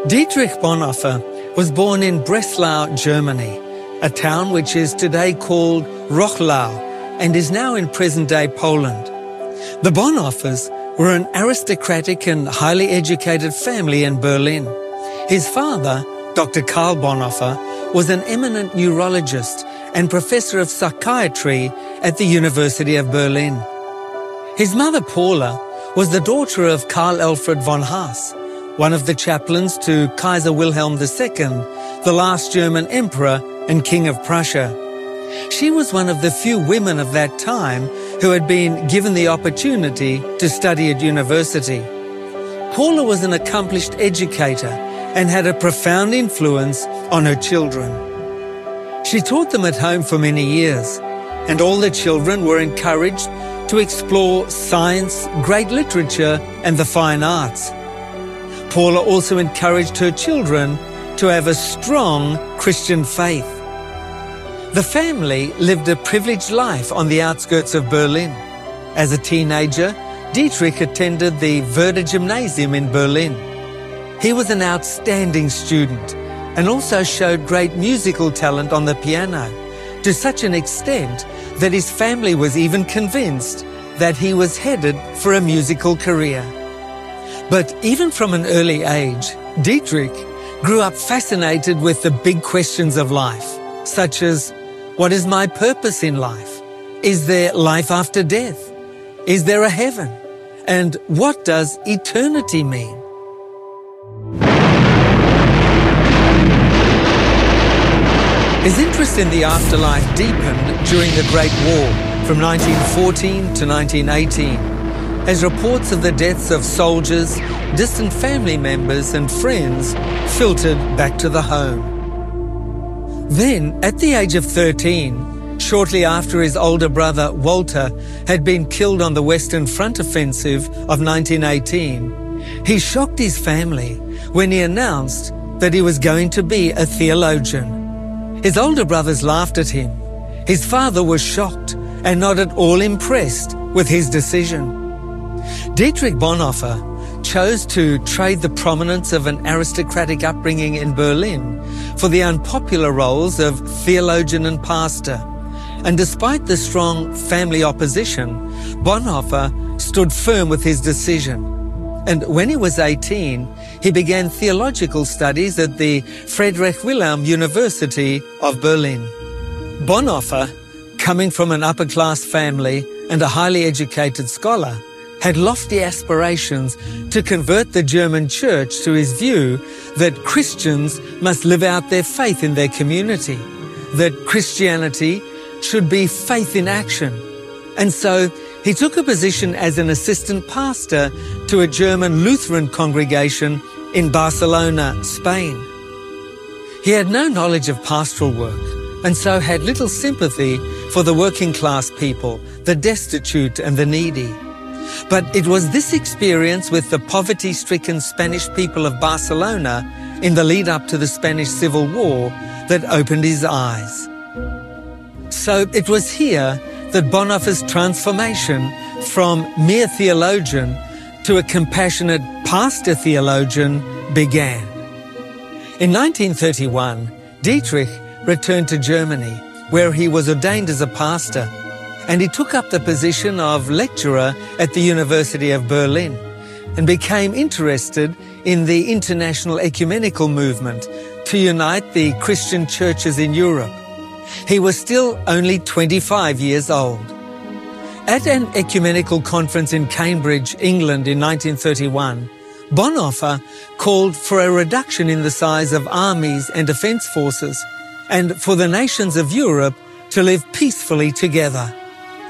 Dietrich Bonhoeffer was born in Breslau, Germany, a town which is today called Wrocław and is now in present-day Poland. The Bonhoeffers were an aristocratic and highly educated family in Berlin. His father, Dr. Karl Bonhoeffer, was an eminent neurologist and professor of psychiatry at the University of Berlin. His mother, Paula, was the daughter of Karl Alfred von Haas, one of the chaplains to Kaiser Wilhelm II, the last German emperor and king of Prussia. She was one of the few women of that time who had been given the opportunity to study at university. Paula was an accomplished educator and had a profound influence on her children. She taught them at home for many years, and all the children were encouraged to explore science, great literature, and the fine arts. Paula also encouraged her children to have a strong Christian faith. The family lived a privileged life on the outskirts of Berlin. As a teenager, Dietrich attended the Werder Gymnasium in Berlin. He was an outstanding student and also showed great musical talent on the piano, to such an extent that his family was even convinced that he was headed for a musical career. But even from an early age, Dietrich grew up fascinated with the big questions of life, such as, what is my purpose in life? Is there life after death? Is there a heaven? And what does eternity mean? His interest in the afterlife deepened during the Great War from 1914 to 1918, as reports of the deaths of soldiers, distant family members and friends filtered back to the home. Then, at the age of 13, shortly after his older brother Walter had been killed on the Western Front offensive of 1918, he shocked his family when he announced that he was going to be a theologian. His older brothers laughed at him. His father was shocked and not at all impressed with his decision. Dietrich Bonhoeffer chose to trade the prominence of an aristocratic upbringing in Berlin for the unpopular roles of theologian and pastor. And despite the strong family opposition, Bonhoeffer stood firm with his decision. And when he was 18, he began theological studies at the Friedrich Wilhelm University of Berlin. Bonhoeffer, coming from an upper-class family and a highly educated scholar, had lofty aspirations to convert the German church to his view that Christians must live out their faith in their community, that Christianity should be faith in action. And so he took a position as an assistant pastor to a German Lutheran congregation in Barcelona, Spain. He had no knowledge of pastoral work and so had little sympathy for the working class people, the destitute and the needy. But it was this experience with the poverty-stricken Spanish people of Barcelona in the lead-up to the Spanish Civil War that opened his eyes. So it was here that Bonhoeffer's transformation from mere theologian to a compassionate pastor-theologian began. In 1931, Dietrich returned to Germany, where he was ordained as a pastor, and he took up the position of lecturer at the University of Berlin and became interested in the international ecumenical movement to unite the Christian churches in Europe. He was still only 25 years old. At an ecumenical conference in Cambridge, England in 1931, Bonhoeffer called for a reduction in the size of armies and defence forces and for the nations of Europe to live peacefully together.